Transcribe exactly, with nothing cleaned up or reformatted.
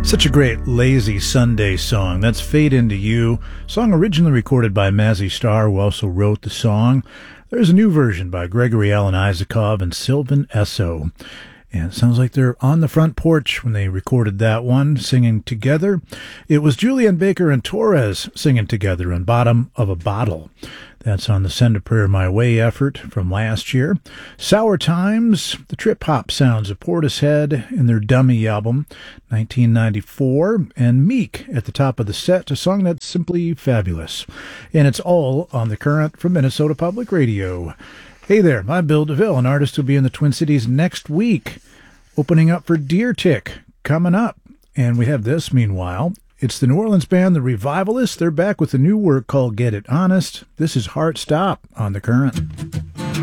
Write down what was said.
Such a great lazy Sunday song. That's Fade Into You, song originally recorded by Mazzy Star, who also wrote the song. There's a new version by Gregory Alan Isakov and Sylvan Esso. And it sounds like they're on the front porch when they recorded that one, singing together. It was Julianne Baker and Torres singing together on Bottom of a Bottle. That's on the Send a Prayer My Way effort from last year. Sour Times, the trip-hop sounds of Portishead in their Dummy album, nineteen ninety-four. And Meek at the top of the set, a song that's simply fabulous. And it's all on The Current from Minnesota Public Radio. Hey there, I'm Bill DeVille, an artist who'll be in the Twin Cities next week, opening up for Deer Tick coming up. And we have this, meanwhile. It's the New Orleans band, The Revivalists. They're back with a new work called Get It Honest. This is Heart Stop on The Current.